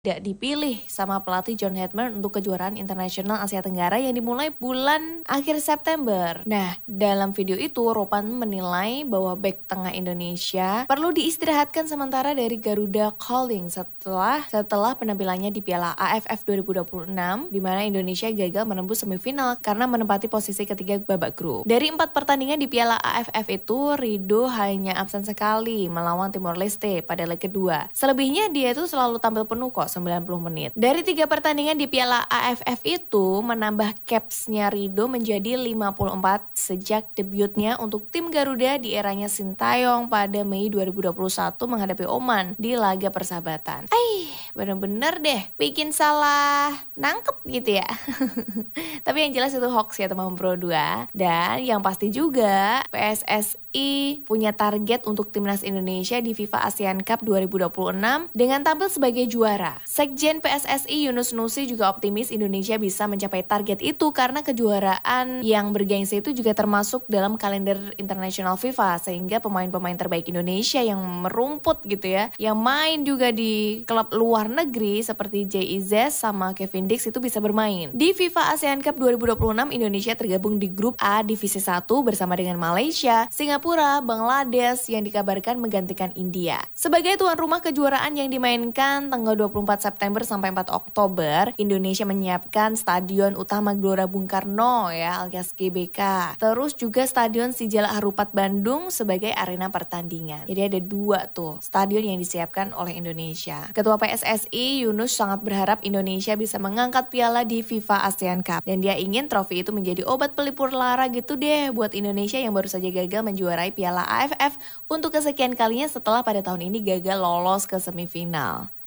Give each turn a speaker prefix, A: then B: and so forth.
A: tidak dipilih sama pelatih John Hedman untuk kejuaraan internasional Asia Tenggara yang dimulai bulan akhir September. Nah, dalam video itu Ropan menilai bahwa bek tengah Indonesia perlu diistirahatkan sementara dari Garuda Calling setelah penampilannya di Piala AFF 2026 di mana Indonesia gagal menembus semifinal karena menempati posisi ketiga babak grup. Dari 4 pertandingan di Piala AFF itu, Rido hanya absen sekali melawan Timor Leste pada leg kedua. Selebihnya dia itu selalu tampil penuh kok 90 menit. Dari 3 pertandingan di Piala AFF itu menambah capsnya Rido menjadi 54 sejak debutnya untuk tim Garuda di eranya Sintayong pada Mei 2021 menghadapi Oman di laga persahabatan. Bener-bener deh bikin salah nangkep gitu ya. Tapi yang jelas itu hoax ya teman Pro 2. Dan yang pasti juga PSSI punya target untuk timnas Indonesia di FIFA ASEAN Cup 2026 dengan tampil sebagai juara. Sekjen PSSI Yunus Nusi juga optimis Indonesia bisa mencapai target itu karena kejuaraan yang bergengsi itu juga termasuk dalam kalender internasional FIFA sehingga pemain-pemain terbaik Indonesia yang merumput gitu ya, yang main juga di klub luar negeri seperti JIZ sama Kevin Dix itu bisa bermain. Di FIFA ASEAN Cup 2026 Indonesia tergabung di grup A divisi 1 bersama dengan Malaysia, Singapura, Bangladesh yang dikabarkan menggantikan India. Sebagai tuan rumah kejuaraan yang dimainkan tanggal 24 September sampai 4 Oktober, Indonesia menyiapkan Stadion Utama Gelora Bung Karno ya alias GBK. Terus juga Stadion Sijalak Harupat Bandung sebagai arena pertandingan. Jadi ada 2 tuh stadion yang disiapkan oleh Indonesia. Ketua PSSI Yunus sangat berharap Indonesia bisa mengangkat piala di FIFA ASEAN Cup. Dan dia ingin trofi itu menjadi obat pelipur lara gitu deh buat Indonesia yang baru saja gagal menjuarai piala AFF untuk kesekian kalinya setelah pada tahun ini gagal lolos ke semifinal.